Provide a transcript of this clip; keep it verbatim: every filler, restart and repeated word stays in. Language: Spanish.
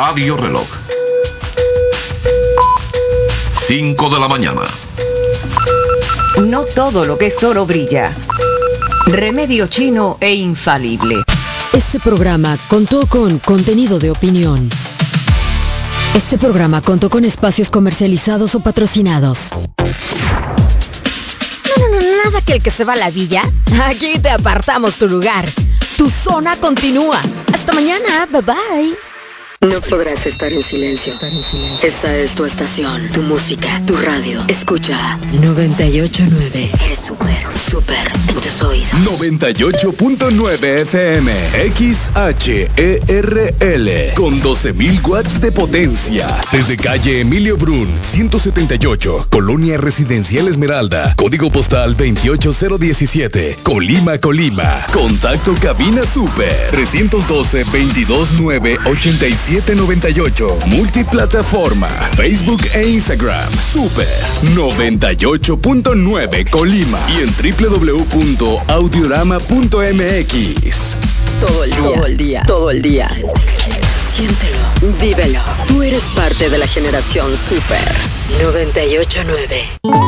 Radio Reloj. cinco de la mañana. No todo lo que es oro brilla. Remedio chino e infalible. Este programa contó con contenido de opinión. Este programa contó con espacios comercializados o patrocinados. No, no, no, nada que el que se va a la villa. Aquí te apartamos tu lugar. Tu zona continúa. Hasta mañana. Bye bye. No podrás estar en silencio. Esta es tu estación, tu música, tu radio. Escucha noventa y ocho punto nueve. Eres súper, súper en tus oídos. noventa y ocho punto nueve F M. X H E R L. Con doce mil watts de potencia. Desde calle Emilio Brun, ciento setenta y ocho. Colonia Residencial Esmeralda. Código postal veintiocho cero diecisiete. Colima, Colima. Contacto cabina super. trescientos doce, veintidós nueve, ochenta y siete noventa y ocho. Multiplataforma, Facebook e Instagram. Super noventa y ocho punto nueve Colima y en doble u doble u doble u punto audiorama punto m x. Todo el día, todo el día, todo el día. Siéntelo, vívelo. Tú eres parte de la generación Super noventa y ocho punto nueve.